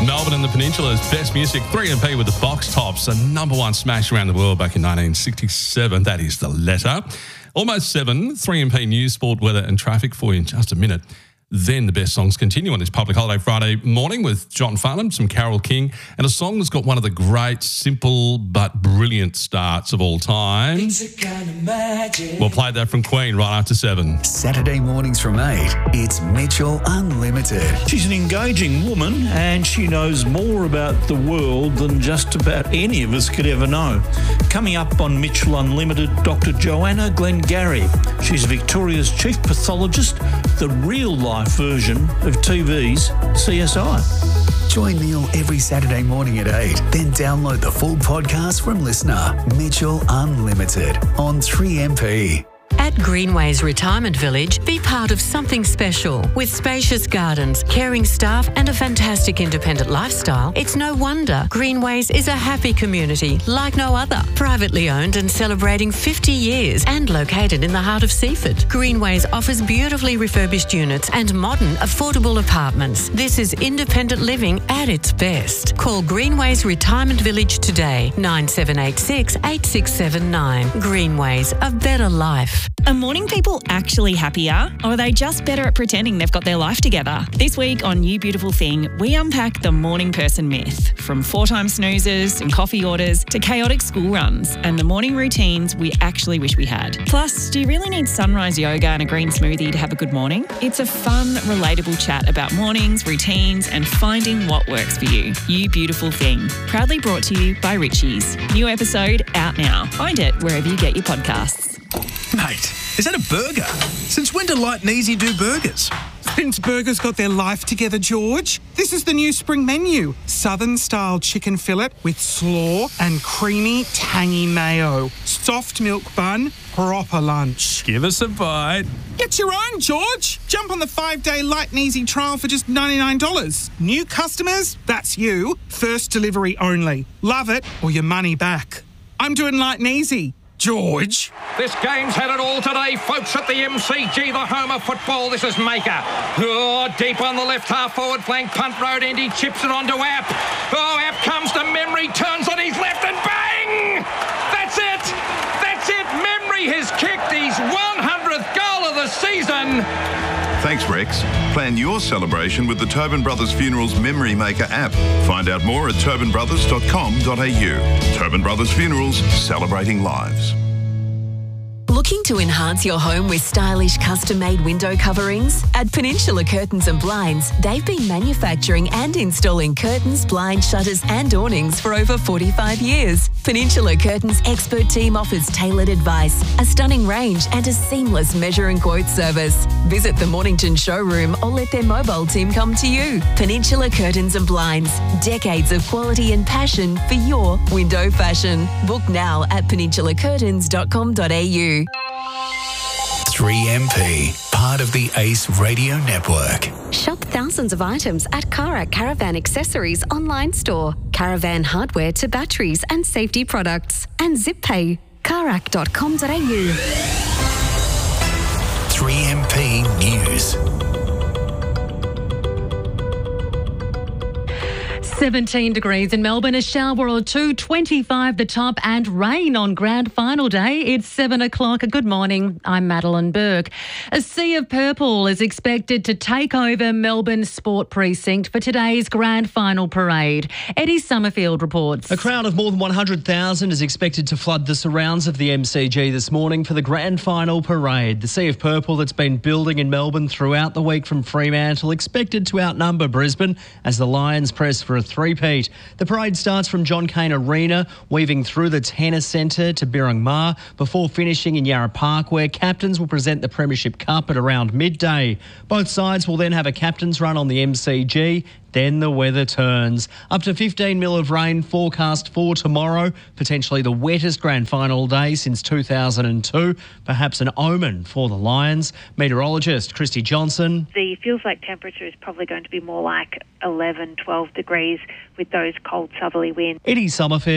Melbourne and the Peninsula's best music, 3MP with the Box Tops, a number one smash around the world back in 1967. That is The Letter. Almost 7, 3MP news, sport, weather and traffic for you in just a minute. Then the best songs continue on this Public Holiday Friday morning with John Farnham, some Carole King, and a song that's got one of the great, simple but brilliant starts of all time. We'll play that from Queen right after 7. Saturday mornings from 8, it's Mitchell Unlimited. She's an engaging woman and she knows more about the world than just about any of us could ever know. Coming up on Mitchell Unlimited, Dr. Joanna Glengarry. She's Victoria's chief pathologist, the real-life version of TV's CSI. Join Neil every Saturday morning at 8. Then download the full podcast from Listener. Mitchell Unlimited on 3MP. At Greenways Retirement Village, be part of something special. With spacious gardens, caring staff and a fantastic independent lifestyle, it's no wonder Greenways is a happy community like no other. Privately owned and celebrating 50 years and located in the heart of Seaford. Greenways offers beautifully refurbished units and modern, affordable apartments. This is independent living at its best. Call Greenways Retirement Village today, 9786 8679. Greenways, a better life. Are morning people actually happier, or are they just better at pretending they've got their life together? This week on You Beautiful Thing, we unpack the morning person myth, from 4-time snoozers and coffee orders to chaotic school runs and the morning routines we actually wish we had. Plus, do you really need sunrise yoga and a green smoothie to have a good morning? It's a fun, relatable chat about mornings, routines and finding what works for you. You Beautiful Thing, proudly brought to you by Richie's. New episode out now. Find it wherever you get your podcasts. Mate, is that a burger? Since when do Light and Easy do burgers? Since burgers got their life together, George. This is the new spring menu. Southern-style chicken fillet with slaw and creamy, tangy mayo. Soft milk bun, proper lunch. Give us a bite. Get your own, George. Jump on the 5-day Light and Easy trial for just $99. New customers, that's you. First delivery only. Love it or your money back. I'm doing Light and Easy. George. This game's had it all today, folks, at the MCG, the home of football. This is Maker. Oh, deep on the left half forward flank, punt road end, he chips it onto App. Oh, App comes to Memory, turns on his left and bang! That's it! That's it! Memory has kicked his 100th goal of the season. Thanks, Rex. Plan your celebration with the Tobin Brothers Funerals Memory Maker app. Find out more at tobinbrothers.com.au. Tobin Brothers Funerals, celebrating lives. Looking to enhance your home with stylish custom-made window coverings? At Peninsula Curtains and Blinds, they've been manufacturing and installing curtains, blinds, shutters and awnings for over 45 years. Peninsula Curtains' expert team offers tailored advice, a stunning range and a seamless measure and quote service. Visit the Mornington showroom or let their mobile team come to you. Peninsula Curtains and Blinds, decades of quality and passion for your window fashion. Book now at peninsulacurtains.com.au. 3MP, part of the Ace Radio Network. Shop thousands of items at Karak Caravan Accessories online store. Caravan hardware to batteries and safety products. And ZipPay. Karak.com.au. 3MP News. 17 degrees in Melbourne, a shower or two, 25 the top and rain on grand final day. It's 7 o'clock. Good morning. I'm Madeline Burke. A sea of purple is expected to take over Melbourne Sport Precinct for today's grand final parade. Eddie Summerfield reports. A crowd of more than 100,000 is expected to flood the surrounds of the MCG this morning for the grand final parade. The sea of purple that's been building in Melbourne throughout the week from Fremantle expected to outnumber Brisbane as the Lions press for a three-peat. The parade starts from John Cain Arena, weaving through the Tennis Centre to Birrong Ma before finishing in Yarra Park, where captains will present the Premiership Cup at around midday. Both sides will then have a captain's run on the MCG. Then the weather turns. Up to 15 mil of rain forecast for tomorrow, potentially the wettest grand final day since 2002. Perhaps an omen for the Lions. Meteorologist Christy Johnson. The feels like temperature is probably going to be more like 11, 12 degrees with those cold southerly winds. Eddie Summerfield,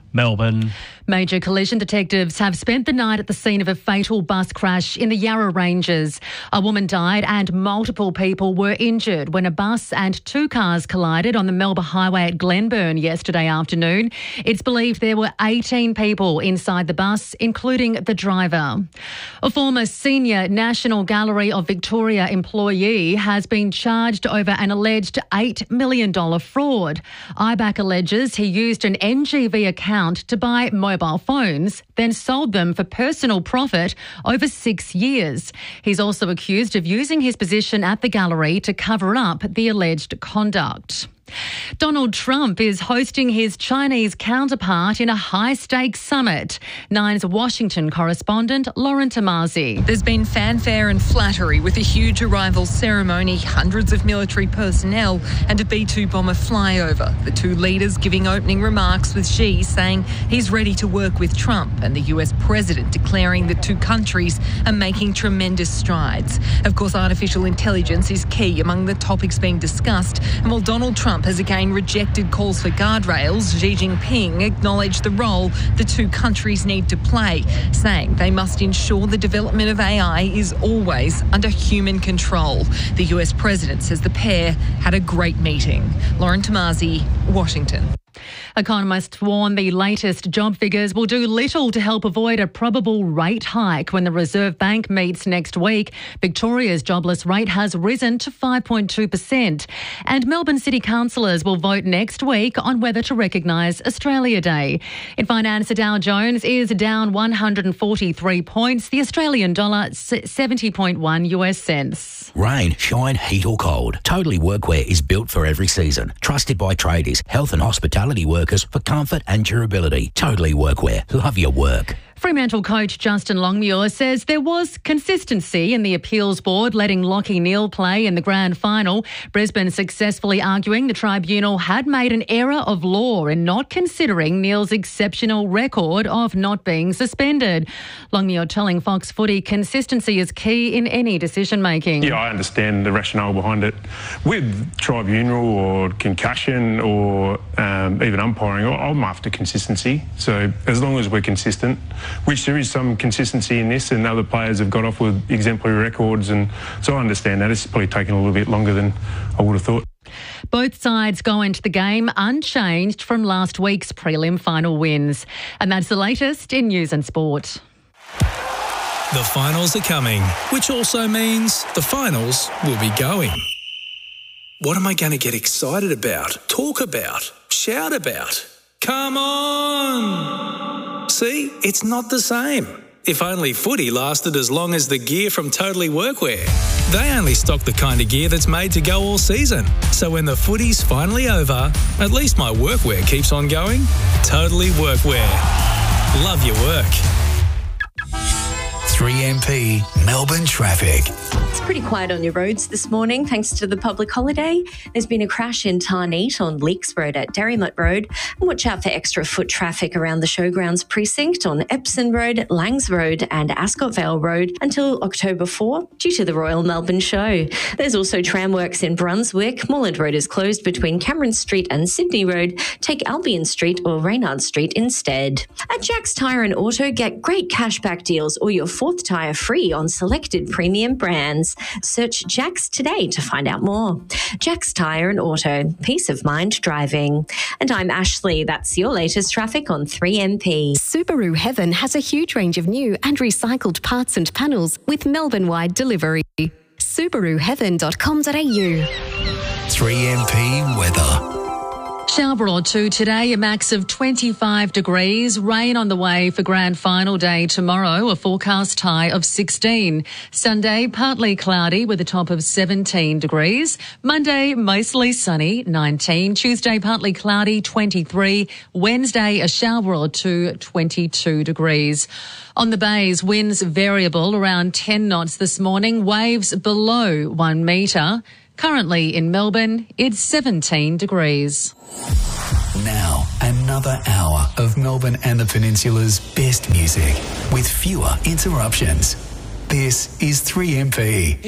Melbourne. Major collision detectives have spent the night at the scene of a fatal bus crash in the Yarra Ranges. A woman died and multiple people were injured when a bus and two cars collided on the Melbourne Highway at Glenburn yesterday afternoon. It's believed there were 18 people inside the bus, including the driver. A former senior National Gallery of Victoria employee has been charged over an alleged $8 million fraud. IBAC alleges he used an NGV account to buy mobile phones, then sold them for personal profit over 6 years. He's also accused of using his position at the gallery to cover up the alleged conduct. Donald Trump is hosting his Chinese counterpart in a high-stakes summit. Nine's Washington correspondent Lauren Tomasi. There's been fanfare and flattery with a huge arrival ceremony, hundreds of military personnel and a B-2 bomber flyover. The two leaders giving opening remarks, with Xi saying he's ready to work with Trump, and the US president declaring the two countries are making tremendous strides. Of course, artificial intelligence is key among the topics being discussed, and while Donald Trump has again rejected calls for guardrails, Xi Jinping acknowledged the role the two countries need to play, saying they must ensure the development of AI is always under human control. The US president says the pair had a great meeting. Lauren Tomasi, Washington. Economists warn the latest job figures will do little to help avoid a probable rate hike when the Reserve Bank meets next week. Victoria's jobless rate has risen to 5.2%. And Melbourne City councillors will vote next week on whether to recognise Australia Day. In finance, the Dow Jones is down 143 points. The Australian dollar 70.1 US cents. Rain, shine, heat or cold. Totally Workwear is built for every season. Trusted by tradies, health and hospitality workers for comfort and durability. Totally Workwear. Love your work. Fremantle coach Justin Longmuir says there was consistency in the appeals board letting Lachie Neale play in the grand final. Brisbane successfully arguing the tribunal had made an error of law in not considering Neale's exceptional record of not being suspended. Longmuir telling Fox Footy consistency is key in any decision making. Yeah, I understand the rationale behind it. With tribunal or concussion or even umpiring, I'm after consistency. So as long as we're consistent, which there is some consistency in this, and other players have got off with exemplary records, and so I understand that. It's probably taken a little bit longer than I would have thought. Both sides go into the game unchanged from last week's prelim final wins. And that's the latest in news and sport. The finals are coming, which also means the finals will be going. What am I going to get excited about, talk about, shout about? Come on! See, it's not the same. If only footy lasted as long as the gear from Totally Workwear. They only stock the kind of gear that's made to go all season. So when the footy's finally over, at least my workwear keeps on going. Totally Workwear. Love your work. 3MP Melbourne traffic. It's pretty quiet on your roads this morning thanks to the public holiday. There's been a crash in Tarneet on Leaks Road at Derrimut Road. And watch out for extra foot traffic around the Showgrounds precinct on Epsom Road, Langs Road and Ascot Vale Road until October 4 due to the Royal Melbourne Show. There's also tram works in Brunswick. Moreland Road is closed between Cameron Street and Sydney Road. Take Albion Street or Reynard Street instead. At Jack's Tyre and Auto, get great cashback deals or your fourth tyre free on selected premium brands. Search Jack's today to find out more. Jack's Tyre and Auto, peace of mind driving. And I'm Ashley. That's your latest traffic on 3MP. Subaru Heaven has a huge range of new and recycled parts and panels with Melbourne-wide delivery. SubaruHeaven.com.au. 3MP weather. Scarborough or 2 today, a max of 25 degrees. Rain on the way for grand final day tomorrow, a forecast high of 16. Sunday, partly cloudy with a top of 17 degrees. Monday, mostly sunny, 19. Tuesday, partly cloudy, 23. Wednesday, a shower or 2, 22 degrees. On the bays, winds variable around 10 knots this morning, waves below 1 metre. Currently in Melbourne, it's 17 degrees. Now, another hour of Melbourne and the Peninsula's best music with fewer interruptions. This is 3MP.